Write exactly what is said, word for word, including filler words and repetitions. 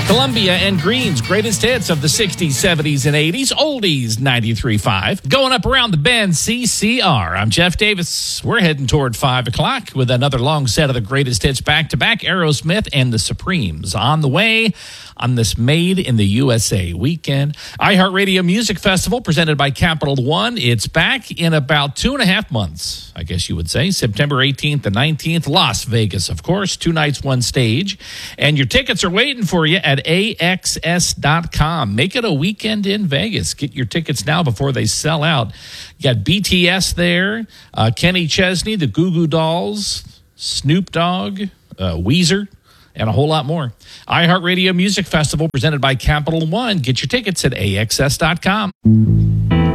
Columbia and Green's greatest hits of the sixties, seventies, and eighties. Oldies ninety-three point five. Going up around the bend, C C R. I'm Jeff Davis. We're heading toward five o'clock with another long set of the greatest hits back-to-back. Aerosmith and the Supremes on the way on this Made in the U S A weekend. iHeartRadio Music Festival presented by Capital One. It's back in about two and a half months, I guess you would say. September eighteenth and nineteenth. Las Vegas, of course. Two nights, one stage. And your tickets are waiting for you at A X S dot com. Make it a weekend in Vegas. Get your tickets now before they sell out. You got B T S there, uh, Kenny Chesney, the Goo Goo Dolls, Snoop Dogg, uh, Weezer, and a whole lot more. iHeartRadio Music Festival presented by Capital One. Get your tickets at A X S dot com.